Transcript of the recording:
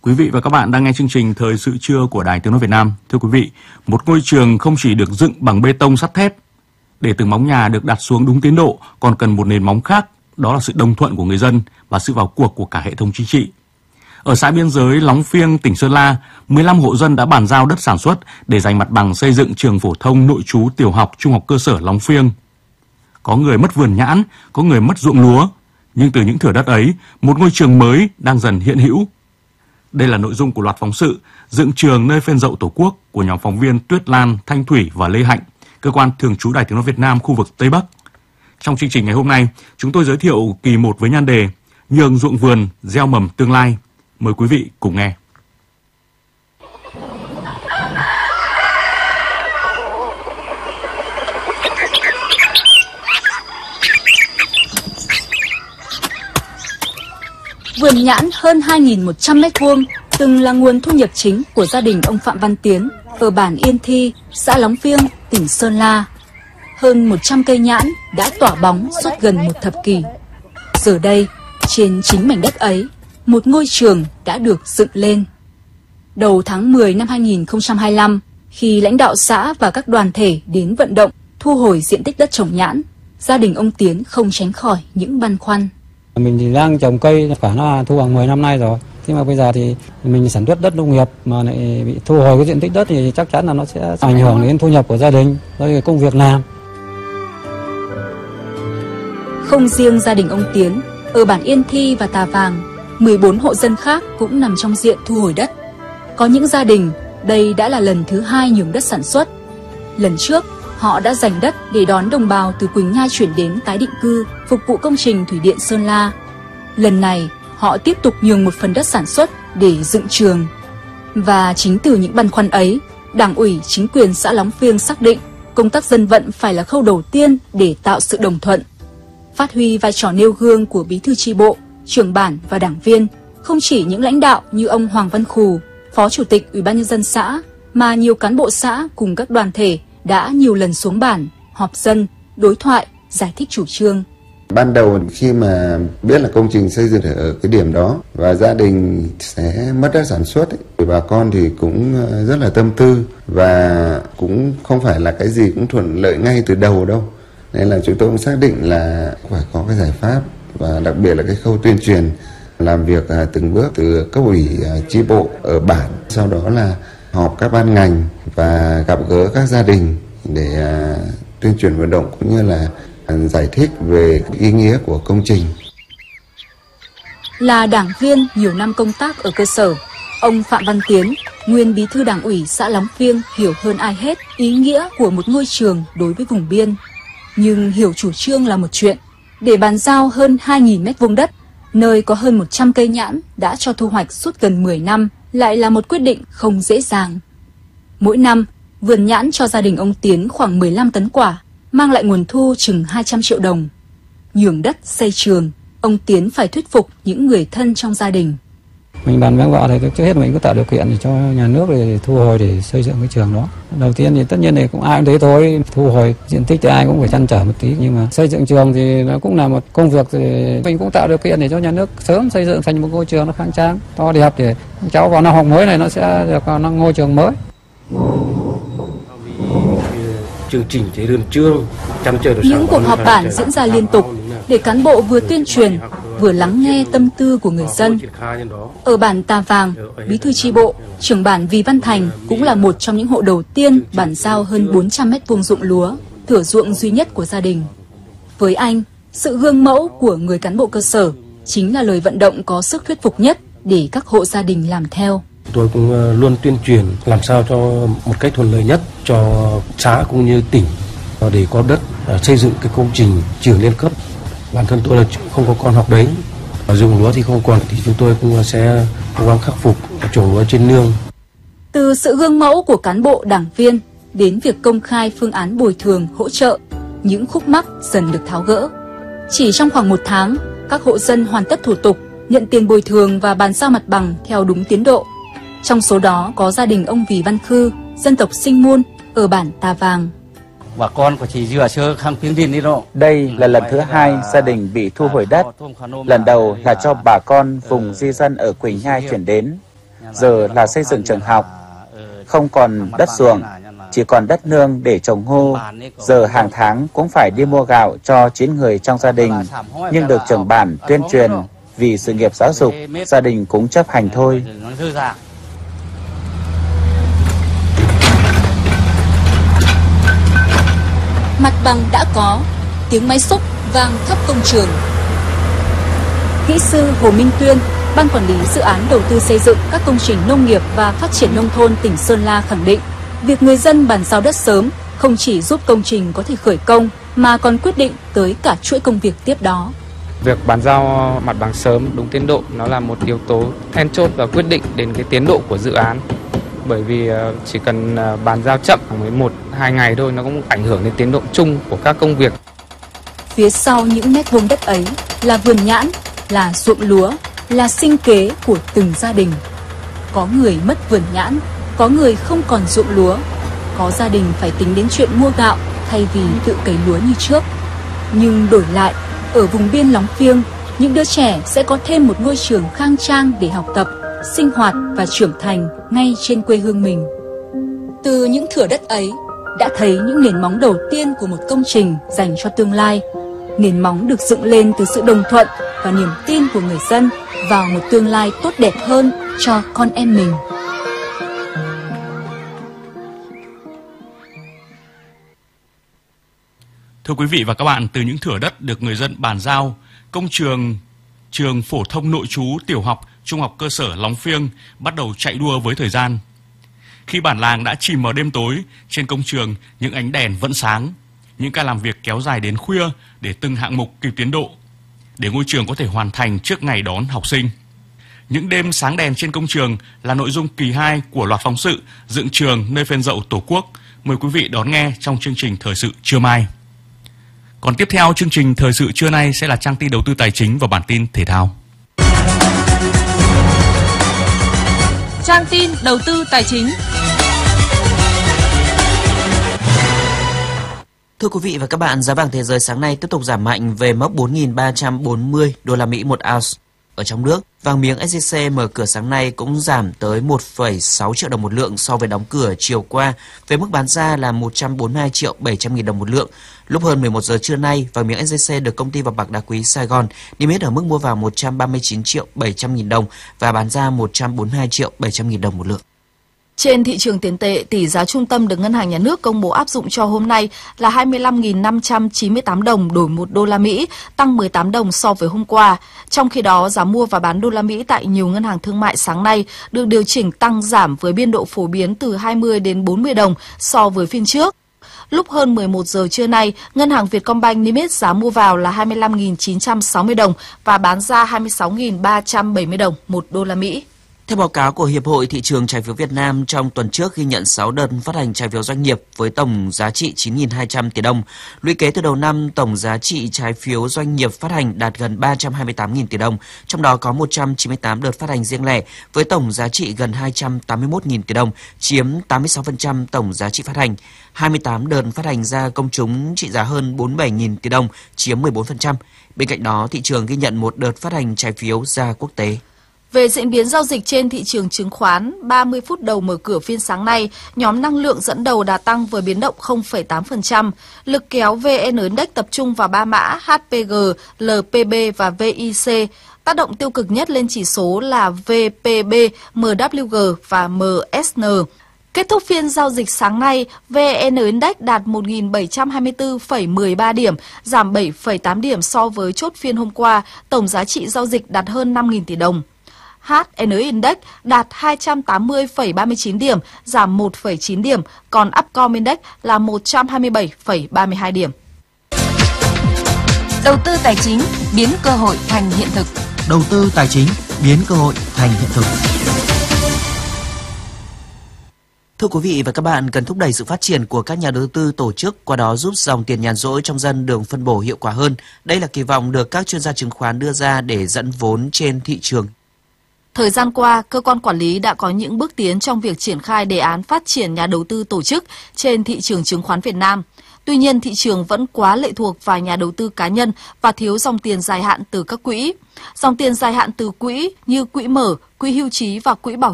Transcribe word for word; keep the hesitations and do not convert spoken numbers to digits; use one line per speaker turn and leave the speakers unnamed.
Quý vị và các bạn đang nghe chương trình Thời sự trưa của Đài Tiếng nói Việt Nam. Thưa quý vị, một ngôi trường không chỉ được dựng bằng bê tông sắt thép, để từng móng nhà được đặt xuống đúng tiến độ, còn cần một nền móng khác, đó là sự đồng thuận của người dân và sự vào cuộc của cả hệ thống chính trị. Ở xã biên giới Lóng Phiêng, tỉnh Sơn La, mười lăm hộ dân đã bàn giao đất sản xuất để dành mặt bằng xây dựng trường phổ thông nội trú tiểu học trung học cơ sở Lóng Phiêng. Có người mất vườn nhãn, có người mất ruộng lúa, nhưng từ những thửa đất ấy, một ngôi trường mới đang dần hiện hữu. Đây là nội dung của loạt phóng sự Dựng trường nơi phên dậu Tổ quốc của nhóm phóng viên Tuyết Lan, Thanh Thủy và Lê Hạnh, cơ quan thường trú Đài Tiếng nói Việt Nam khu vực Tây Bắc. Trong chương trình ngày hôm nay, chúng tôi giới thiệu kỳ một với nhan đề Nhường ruộng vườn, gieo mầm tương lai. Mời quý vị cùng nghe.
Vườn nhãn hơn hai nghìn một trăm mét vuông từng là nguồn thu nhập chính của gia đình ông Phạm Văn Tiến ở bản Yên Thi, xã Lóng Phiêng, tỉnh Sơn La. Hơn một trăm cây nhãn đã tỏa bóng suốt gần một thập kỷ. Giờ đây, trên chính mảnh đất ấy, một ngôi trường đã được dựng lên. Đầu tháng mười năm hai nghìn không trăm hai mươi lăm, khi lãnh đạo xã và các đoàn thể đến vận động thu hồi diện tích đất trồng nhãn, gia đình ông Tiến không tránh khỏi những băn khoăn.
Mình thì đang trồng cây khoảng là thu bằng mười năm nay rồi. Thế mà bây giờ thì mình sản xuất đất nông nghiệp mà lại bị thu hồi cái diện tích đất thì chắc chắn là nó sẽ ảnh hưởng đến thu nhập của gia đình, rồi công việc làm.
Không riêng gia đình ông Tiến, ở bản Yên Thi và Tà Vàng, mười bốn hộ dân khác cũng nằm trong diện thu hồi đất. Có những gia đình, đây đã là lần thứ hai nhường đất sản xuất. Lần trước, họ đã dành đất để đón đồng bào từ Quỳnh Nhai chuyển đến tái định cư, phục vụ công trình thủy điện Sơn La. Lần này, họ tiếp tục nhường một phần đất sản xuất để dựng trường. Và chính từ những băn khoăn ấy, Đảng ủy, chính quyền xã Lóng Phiêng xác định công tác dân vận phải là khâu đầu tiên để tạo sự đồng thuận. Phát huy vai trò nêu gương của bí thư chi bộ, trưởng bản và đảng viên, không chỉ những lãnh đạo như ông Hoàng Văn Khù, Phó Chủ tịch Ủy ban nhân dân xã, mà nhiều cán bộ xã cùng các đoàn thể đã nhiều lần xuống bản, họp dân, đối thoại, giải thích chủ trương.
Ban đầu khi mà biết là công trình xây dựng ở cái điểm đó và gia đình sẽ mất đất sản xuất ấy, thì bà con thì cũng rất là tâm tư và cũng không phải là cái gì cũng thuận lợi ngay từ đầu đâu. Nên là chúng tôi cũng xác định là phải có cái giải pháp và đặc biệt là cái khâu tuyên truyền, làm việc từng bước từ cấp ủy chi bộ ở bản, sau đó là họp các ban ngành và gặp gỡ các gia đình để tuyên truyền vận động cũng như là giải thích về ý nghĩa của công trình.
Là đảng viên nhiều năm công tác ở cơ sở, ông Phạm Văn Tiến, nguyên bí thư đảng ủy xã Lóng Phiêng hiểu hơn ai hết ý nghĩa của một ngôi trường đối với vùng biên. Nhưng hiểu chủ trương là một chuyện, để bàn giao hơn hai nghìn mét vuông đất, nơi có hơn một trăm cây nhãn đã cho thu hoạch suốt gần mười năm, lại là một quyết định không dễ dàng. Mỗi năm, vườn nhãn cho gia đình ông Tiến khoảng mười lăm tấn quả, mang lại nguồn thu chừng hai trăm triệu đồng. Nhường đất xây trường, ông Tiến phải thuyết phục những người thân trong gia đình.
Mình bàn với vợ thì trước hết mình có tạo điều kiện để cho nhà nước để thu hồi để xây dựng cái trường đó. Đầu tiên thì tất nhiên thì cũng ai cũng thế thôi, thu hồi diện tích thì ai cũng phải trăn trở một tí, nhưng mà xây dựng trường thì nó cũng là một công việc, thì mình cũng tạo điều kiện để cho nhà nước sớm xây dựng thành một ngôi trường nó khang trang, to đẹp để cháu vào năm học mới này nó sẽ được vào ngôi trường mới.
Chương trình chế đơn chương, chăm chờ
những cuộc họp bản diễn ra liên tục để cán bộ vừa tuyên truyền vừa lắng nghe tâm tư của người dân. Ở bản Tà Vàng, bí thư chi bộ, trưởng bản Vì Văn Thành cũng là một trong những hộ đầu tiên bản giao hơn bốn trăm mét vuông ruộng lúa, thửa ruộng duy nhất của gia đình. Với anh, sự gương mẫu của người cán bộ cơ sở chính là lời vận động có sức thuyết phục nhất để các hộ gia đình làm theo.
Tôi cũng luôn tuyên truyền làm sao cho một cách thuận lợi nhất cho xã cũng như tỉnh để có đất xây dựng cái công trình trường liên cấp. Bản thân tôi là không có con học đấy, ruộng lúa thì không còn, thì chúng tôi cũng sẽ cố gắng khắc phục trồng lúa trên nương.
Từ sự gương mẫu của cán bộ đảng viên đến việc công khai phương án bồi thường hỗ trợ, những khúc mắc dần được tháo gỡ. Chỉ trong khoảng một tháng, các hộ dân hoàn tất thủ tục, nhận tiền bồi thường và bàn giao mặt bằng theo đúng tiến độ. Trong số đó có gia đình ông Vì Văn Khư, dân tộc Sinh Môn ở bản Tà Vàng.
Bà con của chị dừa sơ khang tiếng đi đó.
Đây là lần thứ hai gia đình bị thu hồi đất. Lần đầu là cho bà con vùng di dân ở Quỳnh Nhai chuyển đến. giờ là xây dựng trường học. Không còn đất ruộng, chỉ còn đất nương để trồng ngô. Giờ hàng tháng cũng phải đi mua gạo cho chín người trong gia đình. Nhưng được trưởng bản tuyên truyền vì sự nghiệp giáo dục, gia đình cũng chấp hành thôi.
Mặt bằng đã có, tiếng máy xúc vang khắp công trường. Kỹ sư Hồ Minh Tuyên, Ban Quản lý Dự án Đầu tư xây dựng các công trình nông nghiệp và phát triển nông thôn tỉnh Sơn La khẳng định, việc người dân bàn giao đất sớm không chỉ giúp công trình có thể khởi công mà còn quyết định tới cả chuỗi công việc tiếp đó.
Việc bàn giao mặt bằng sớm đúng tiến độ nó là một yếu tố then chốt và quyết định đến cái tiến độ của dự án. Bởi vì chỉ cần bàn giao chậm mới một hai ngày thôi nó cũng ảnh hưởng đến tiến độ chung của các công việc.
Phía sau những mét vuông đất ấy là vườn nhãn, là ruộng lúa, là sinh kế của từng gia đình. Có người mất vườn nhãn, có người không còn ruộng lúa, có gia đình phải tính đến chuyện mua gạo thay vì tự cấy lúa như trước. Nhưng đổi lại, ở vùng biên Lóng Phiêng, những đứa trẻ sẽ có thêm một ngôi trường khang trang để học tập, sinh hoạt và trưởng thành ngay trên quê hương mình. Từ những thửa đất ấy, đã thấy những nền móng đầu tiên của một công trình dành cho tương lai. Nền móng được dựng lên từ sự đồng thuận và niềm tin của người dân vào một tương lai tốt đẹp hơn cho con em mình.
Thưa quý vị và các bạn, từ những thửa đất được người dân bàn giao, công trường trường phổ thông nội trú tiểu học, trung học cơ sở Lóng Phiêng bắt đầu chạy đua với thời gian. Khi bản làng đã chìm vào đêm tối, trên công trường những ánh đèn vẫn sáng, những ca làm việc kéo dài đến khuya để từng hạng mục kịp tiến độ, để ngôi trường có thể hoàn thành trước ngày đón học sinh. Những đêm sáng đèn trên công trường là nội dung kỳ hai của loạt phóng sự Dựng trường nơi phên dậu Tổ quốc. Mời quý vị đón nghe trong chương trình Thời sự trưa mai. Còn tiếp theo chương trình Thời sự trưa nay sẽ là trang tin đầu tư tài chính và bản tin thể thao.
Trang tin đầu tư tài chính.
Thưa quý vị và các bạn, giá vàng thế giới sáng nay tiếp tục giảm mạnh về mốc bốn nghìn ba trăm bốn mươi đô la Mỹ một ounce. Ở trong nước, vàng miếng ét gi xê mở cửa sáng nay cũng giảm tới một phẩy sáu triệu đồng một lượng so với đóng cửa chiều qua, với mức bán ra là một trăm bốn mươi hai triệu bảy trăm nghìn đồng một lượng. Lúc hơn mười một giờ trưa nay, vàng miếng ét gi xê được công ty vàng bạc đá quý Sài Gòn niêm yết ở mức mua vào một trăm ba mươi chín triệu bảy trăm nghìn đồng và bán ra một trăm bốn mươi hai triệu bảy trăm nghìn đồng một lượng.
Trên thị trường tiền tệ, tỷ giá trung tâm được Ngân hàng Nhà nước công bố áp dụng cho hôm nay là hai mươi lăm nghìn năm trăm chín mươi tám đồng đổi một đô la Mỹ, tăng mười tám đồng so với hôm qua. Trong khi đó, giá mua và bán đô la Mỹ tại nhiều ngân hàng thương mại sáng nay được điều chỉnh tăng giảm với biên độ phổ biến từ hai mươi đến bốn mươi đồng so với phiên trước. Lúc hơn mười một giờ trưa nay, Ngân hàng Vietcombank niêm yết giá mua vào là hai mươi lăm nghìn chín trăm sáu mươi đồng và bán ra hai mươi sáu nghìn ba trăm bảy mươi đồng một đô la Mỹ.
Theo báo cáo của Hiệp hội Thị trường Trái phiếu Việt Nam, trong tuần trước ghi nhận sáu đợt phát hành trái phiếu doanh nghiệp với tổng giá trị chín nghìn hai trăm tỷ đồng. Lũy kế từ đầu năm, tổng giá trị trái phiếu doanh nghiệp phát hành đạt gần ba trăm hai mươi tám nghìn tỷ đồng, trong đó có một trăm chín mươi tám đợt phát hành riêng lẻ với tổng giá trị gần hai trăm tám mươi mốt nghìn tỷ đồng, chiếm tám mươi sáu phần trăm tổng giá trị phát hành. hai mươi tám đợt phát hành ra công chúng trị giá hơn bốn mươi bảy nghìn tỷ đồng, chiếm mười bốn phần trăm. Bên cạnh đó, thị trường ghi nhận một đợt phát hành trái phiếu ra quốc tế.
Về diễn biến giao dịch trên thị trường chứng khoán, ba mươi phút đầu mở cửa phiên sáng nay, nhóm năng lượng dẫn đầu đà tăng với biến động không phẩy tám phần trăm. Lực kéo vê en Index tập trung vào ba mã hát pê giê, lờ pê bê và vê i xê. Tác động tiêu cực nhất lên chỉ số là vê pê bê, em vê giê và em ét en. Kết thúc phiên giao dịch sáng nay, vê en Index đạt một nghìn bảy trăm hai mươi tư phẩy mười ba điểm, giảm bảy phẩy tám điểm so với chốt phiên hôm qua, tổng giá trị giao dịch đạt hơn năm nghìn tỷ đồng. hát en Index đạt hai trăm tám mươi phẩy ba mươi chín điểm, giảm một phẩy chín điểm, còn Upcom Index là một trăm hai mươi bảy phẩy ba mươi hai điểm.
Đầu tư tài chính biến cơ hội thành hiện thực.
Đầu tư tài chính biến cơ hội thành hiện thực.
Thưa quý vị và các bạn, cần thúc đẩy sự phát triển của các nhà đầu tư tổ chức, qua đó giúp dòng tiền nhàn rỗi trong dân được phân bổ hiệu quả hơn. Đây là kỳ vọng được các chuyên gia chứng khoán đưa ra để dẫn vốn trên thị trường.
Thời gian qua, cơ quan quản lý đã có những bước tiến trong việc triển khai đề án phát triển nhà đầu tư tổ chức trên thị trường chứng khoán Việt Nam. Tuy nhiên, thị trường vẫn quá lệ thuộc vào nhà đầu tư cá nhân và thiếu dòng tiền dài hạn từ các quỹ. Dòng tiền dài hạn từ quỹ như quỹ mở, quỹ hưu trí và quỹ bảo